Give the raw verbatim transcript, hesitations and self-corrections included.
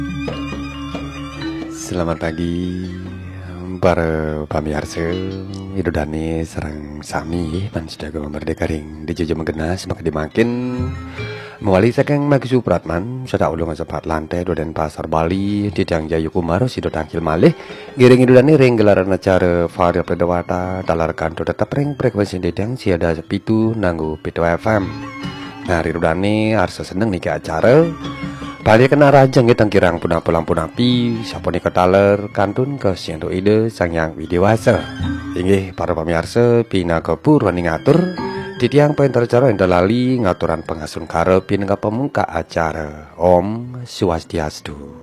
Selamat pagi para pamirsa idodane sarang sami man sedago merdeka ring dijojo menggenas maka dimakin mewali saking Magi Supratman sada ulung sepat lantai doden pasar Bali didang Jayu Kumar sido tangkil malih giring idodane ring gelaran acara Varia Pedawata dalar kanto tetap ring frekuensi didang siada sepitu nanggo Pitu F M. Nah ridodane arsa seneng nih ke acara balik kena rajang kita kirang punah pulang punapi saponi ketaler kantun ke siento ide sang yang widewasa inggih para pamirsa pina kepur wani ngatur ditiang pentar cara enda lali ngaturan pengasun karepin ka pemungka acara Om Swastiastu.